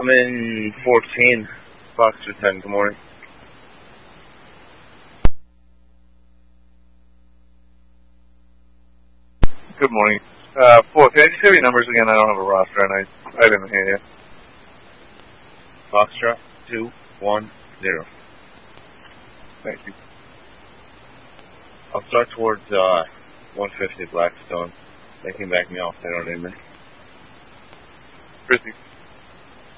I'm in 14, Foxtrot 10, good morning. Good morning. 4, can I just have your numbers again? I don't have a roster and I didn't hear you. Foxtrot 210. Thank you. I'll start towards 150 Blackstone. They came back me off there, didn't they? Chrissy.